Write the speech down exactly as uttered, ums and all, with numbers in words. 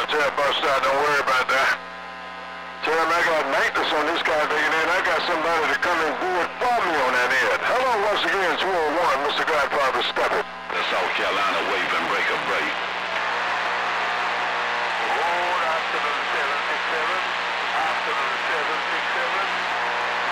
out, tell bust out, don't worry about that. Tell him I got maintenance on this guy digging in. I got somebody to come and do it for me on that end. Hello once again, two oh one, Mister Godfather Step It. The South Carolina wave and break a break.